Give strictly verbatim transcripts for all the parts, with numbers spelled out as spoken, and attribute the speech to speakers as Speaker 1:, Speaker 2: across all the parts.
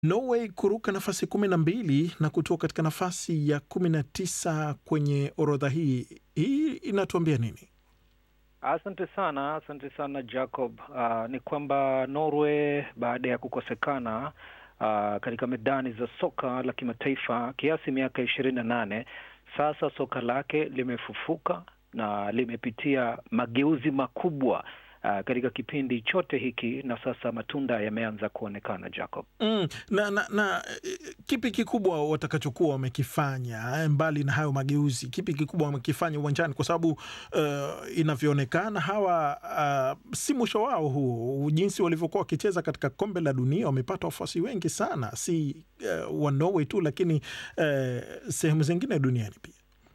Speaker 1: Norway kuruka nafasi kumi na mbili na kutoka katika nafasi ya kumi na tisa kwenye orodha hii. Hii inatuambia nini?
Speaker 2: Asante sana, asante sana Jacob. Uh, ni kwamba Norway baada ya kukosekana uh, katika medani za soka la kimataifa kiasi miaka ishirini na nane, sasa soka lake limefufuka na limepitia mageuzi makubwa uh, katika kipindi chote hiki, na sasa matunda yameanza kuonekana Jacob.
Speaker 1: Mm, na, na, na kipi kikubwa watakachokuwa wamekifanya mbali na hayo mageuzi? Kipi kikubwa wamekifanya uwanjani? Kwa sababu uh, inavyoonekana hawa uh, si mwisho wao huu. Jinsi walivyokuwa wakicheza katika kombe la dunia wamepata wafuasi wengi sana, si uh, wa Norway tu, lakini uh, sehemu zingine duniani pia.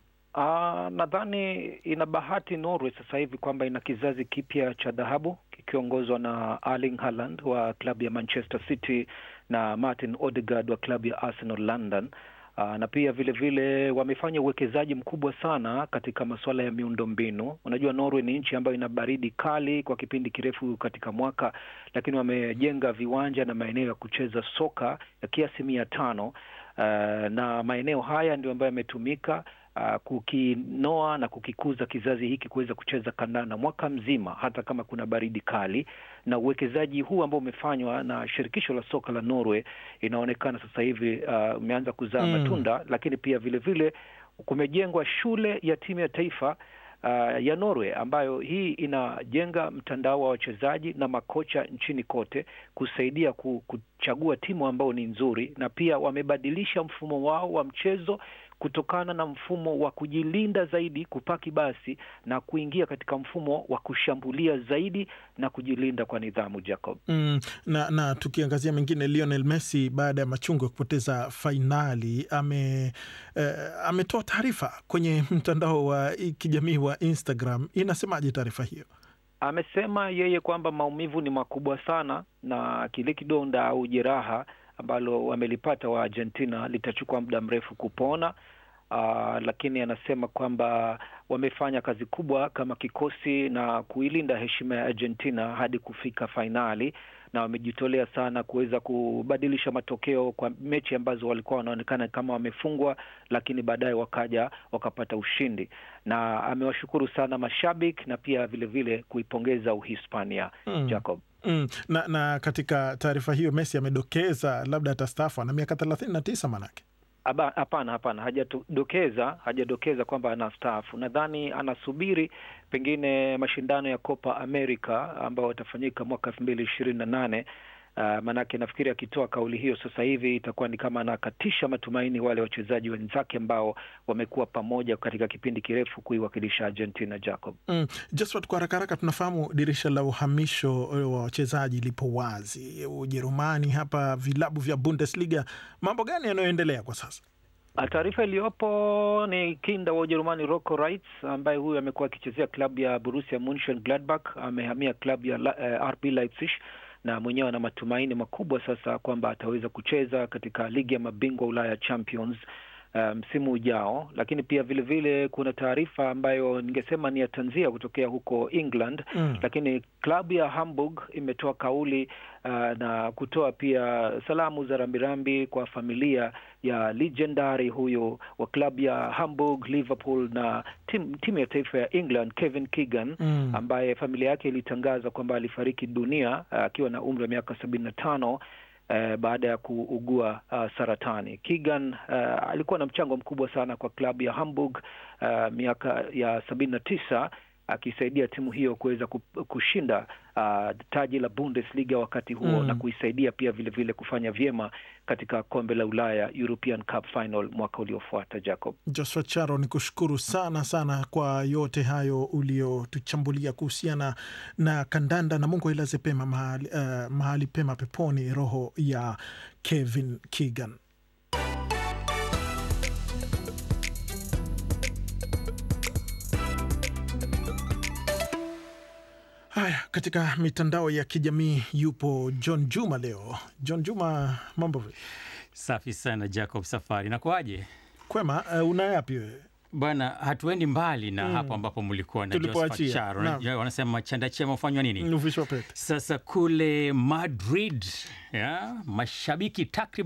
Speaker 2: Uh, nadhani ina bahati Norway sasa hivi kwamba ina kizazi kipya cha dhahabu kikiongozwa na Erling Haaland wa klabu ya Manchester City na Martin Odegaard wa klabu ya Arsenal London. Uh, na pia vile vile wamefanya uwekezaji mkubwa sana katika masuala ya miundombinu. Unajua Norway ni nchi ambayo ina baridi kali kwa kipindi kirefu katika mwaka, lakini wamejenga viwanja na maeneo ya kucheza soka ya kiasi mia tano. Uh, na maeneo haya ndio ambayo yametumika Uh, kukinoa na kukikuza kizazi hiki kuweza kucheza kandanda mwaka mzima hata kama kuna baridi kali. Na uwekezaji huu ambao umefanywa na shirikisho la soka la Norway inaonekana sasa hivi uh, umeanza kuzaa mm. matunda, lakini pia vile vile kumejengwa shule ya timu ya taifa Uh, ya Norway ambayo hii inajenga mtandao wa wachezaji na makocha nchini kote kusaidia kuchagua timu ambao ni nzuri, na pia wamebadilisha mfumo wao wa mchezo kutokana na mfumo wa kujilinda zaidi kupaki basi na kuingia katika mfumo wa kushambulia zaidi na kujilinda kwa nidhamu Jacob.
Speaker 1: Mm, na, na tukiangazia mengine, Lionel Messi baada ya machungu ya kupoteza fainali ame eh, ametoa taarifa kwenye mtandao wa kijamii wa Instagram. Inasemaje taarifa hiyo?
Speaker 2: Amesema yeye kwamba maumivu ni makubwa sana na kile kidonda au jeraha ambalo wamelipata wa Argentina litachukua muda mrefu kupona. Uh, lakini anasema kwamba wamefanya kazi kubwa kama kikosi na kuilinda heshima ya Argentina hadi kufika fainali, na wamejitolea sana kuweza kubadilisha matokeo kwa mechi ambazo walikuwa wanaonekana kama wamefungwa, lakini baadaye wakaja wakapata ushindi. Na amewashukuru sana mashabiki na pia vile vile kuipongeza Uhispania mm. Jacob.
Speaker 1: Mm. Na, na katika taarifa hiyo Messi amedokeza labda atastaafu na miaka thelathini na tisa manake.
Speaker 2: Hapana, hapana, hajadokeza, hajadokeza kwamba anastaafu. Nadhani anasubiri pengine mashindano ya Copa America ambao watafanyika mwaka elfu mbili ishirini na nane. Uh, manake nafikiri akitoa kauli hiyo sasa hivi itakuwa ni kama anakatisha matumaini wale wachezaji wenzake ambao wamekuwa pamoja katika kipindi kirefu kuiwakilisha Argentina Jacob.
Speaker 1: Mm. Just kwa haraka haraka tunafahamu dirisha la uhamisho wa wachezaji lipo wazi Ujerumani, hapa vilabu vya Bundesliga. Mambo gani yanayoendelea kwa sasa?
Speaker 2: Taarifa iliyopo ni kinda wa Ujerumani Rocco Reitz ambaye huyu amekuwa akichezea klabu ya Borussia Mönchengladbach, amehamia klabu ya uh, R B Leipzig na mwenyewe ana matumaini makubwa sasa kwamba ataweza kucheza katika ligi ya mabingwa Ulaya Champions msimu um, ujao. Lakini pia vile vile kuna taarifa ambayo ningesema ni ya tanzia kutokea huko England mm. lakini klabu ya Hamburg imetoa kauli uh, na kutoa pia salamu za rambirambi kwa familia ya legendary huyo wa klabu ya Hamburg, Liverpool na timu tim ya taifa ya England Kevin Keegan mm. ambaye familia yake ilitangaza kwamba alifariki dunia akiwa uh, na umri wa miaka sabini na tano Uh, baada ya kuugua uh, saratani. Keegan uh, alikuwa na mchango mkubwa sana kwa klabu ya Hamburg uh, miaka ya sabini na tisa akisaidia timu hiyo kuweza kushinda uh, taji la Bundesliga wakati huo mm. na kuisaidia pia vile vile kufanya vyema katika kombe la Ulaya European Cup Final mwaka uliofuata Jacob.
Speaker 1: Joshua Charo, ni kushukuru sana sana kwa yote hayo uliotuchambulia kuhusiana na kandanda, na Mungu ailaze pema mahali, uh, mahali pema peponi roho ya Kevin Keegan. Haya, katika mitandao ya kijamii yupo John Juma leo. John Juma, mambo vipi?
Speaker 3: Safi sana Jacob Safari, na kwaje?
Speaker 1: Kwema, uh, una yapi wewe?
Speaker 3: Bwana, hatuendi mbali na
Speaker 1: Mm.
Speaker 3: hapo ambapo mlikuwa na
Speaker 1: Tulipoachia.
Speaker 3: Josephat Charo.
Speaker 1: Naam.
Speaker 3: Unajua wanasema chanda chema hufanywa nini?
Speaker 1: Uvishwa pete.
Speaker 3: Sasa kule Madrid, ya, mashabiki takriban